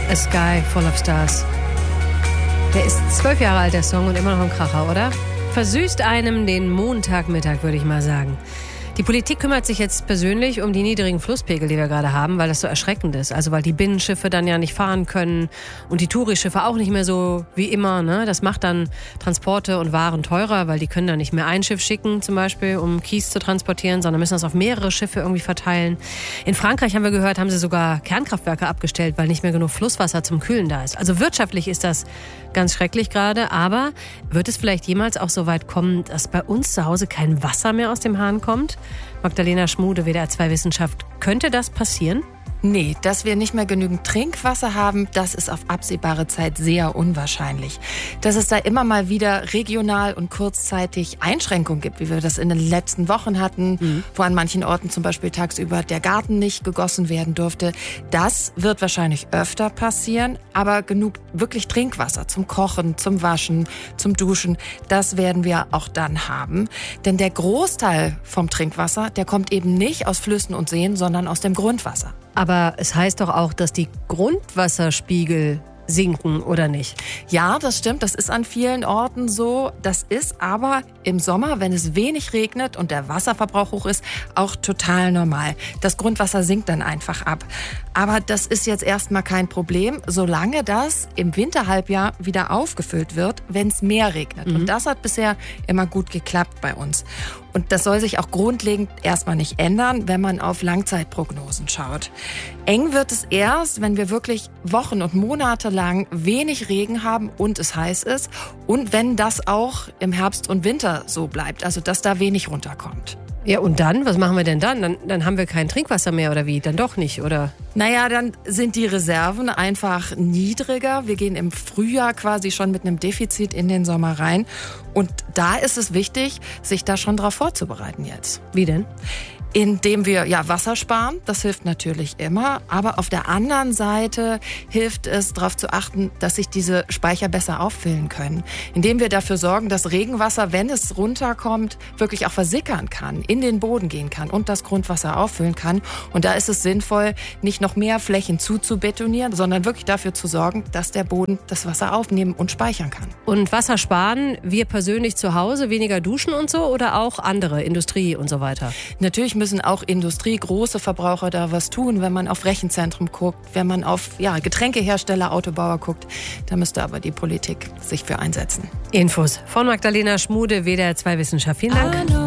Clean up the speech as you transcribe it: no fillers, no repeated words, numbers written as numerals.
A Sky Full of Stars. Der ist 12 Jahre alt, der Song, und immer noch ein Kracher, oder? Versüßt einem den Montagmittag, würde ich mal sagen. Die Politik kümmert sich jetzt persönlich um die niedrigen Flusspegel, die wir gerade haben, weil das so erschreckend ist. Also weil die Binnenschiffe dann ja nicht fahren können und die Tourischiffe auch nicht mehr so wie immer. Ne? Das macht dann Transporte und Waren teurer, weil die können dann nicht mehr ein Schiff schicken, zum Beispiel, um Kies zu transportieren, sondern müssen das auf mehrere Schiffe irgendwie verteilen. In Frankreich, haben wir gehört, haben sie sogar Kernkraftwerke abgestellt, weil nicht mehr genug Flusswasser zum Kühlen da ist. Also wirtschaftlich ist das ganz schrecklich gerade. Aber wird es vielleicht jemals auch so weit kommen, dass bei uns zu Hause kein Wasser mehr aus dem Hahn kommt? Magdalena Schmude, WDR 2 Wissenschaft. Könnte das passieren? Nee, dass wir nicht mehr genügend Trinkwasser haben, das ist auf absehbare Zeit sehr unwahrscheinlich. Dass es da immer mal wieder regional und kurzzeitig Einschränkungen gibt, wie wir das in den letzten Wochen hatten, wo an manchen Orten zum Beispiel tagsüber der Garten nicht gegossen werden durfte, das wird wahrscheinlich öfter passieren. Aber genug wirklich Trinkwasser zum Kochen, zum Waschen, zum Duschen, das werden wir auch dann haben. Denn der Großteil vom Trinkwasser, der kommt eben nicht aus Flüssen und Seen, sondern aus dem Grundwasser. Aber es heißt doch auch, dass die Grundwasserspiegel sinken, oder nicht? Ja, das stimmt. Das ist an vielen Orten so. Das ist aber im Sommer, wenn es wenig regnet und der Wasserverbrauch hoch ist, auch total normal. Das Grundwasser sinkt dann einfach ab. Aber das ist jetzt erstmal kein Problem, solange das im Winterhalbjahr wieder aufgefüllt wird, wenn es mehr regnet. Und das hat bisher immer gut geklappt bei uns. Und das soll sich auch grundlegend erstmal nicht ändern, wenn man auf Langzeitprognosen schaut. Eng wird es erst, wenn wir wirklich Wochen und Monate lang wenig Regen haben und es heiß ist. Und wenn das auch im Herbst und Winter so bleibt, also dass da wenig runterkommt. Ja, und dann? Was machen wir denn dann? Dann haben wir kein Trinkwasser mehr, oder wie? Dann doch nicht, oder? Naja, dann sind die Reserven einfach niedriger. Wir gehen im Frühjahr quasi schon mit einem Defizit in den Sommer rein. Und da ist es wichtig, sich da schon drauf vorzubereiten jetzt. Wie denn? Indem wir Wasser sparen, das hilft natürlich immer, aber auf der anderen Seite hilft es, darauf zu achten, dass sich diese Speicher besser auffüllen können. Indem wir dafür sorgen, dass Regenwasser, wenn es runterkommt, wirklich auch versickern kann, in den Boden gehen kann und das Grundwasser auffüllen kann. Und da ist es sinnvoll, nicht noch mehr Flächen zuzubetonieren, sondern wirklich dafür zu sorgen, dass der Boden das Wasser aufnehmen und speichern kann. Und Wasser sparen, wir persönlich zu Hause, weniger duschen und so, oder auch andere, Industrie und so weiter? Natürlich müssen auch Industrie, große Verbraucher da was tun, wenn man auf Rechenzentren guckt, wenn man auf Getränkehersteller, Autobauer guckt. Da müsste aber die Politik sich für einsetzen. Infos von Magdalena Schmude, WDR 2 Wissenschaft. Vielen Dank.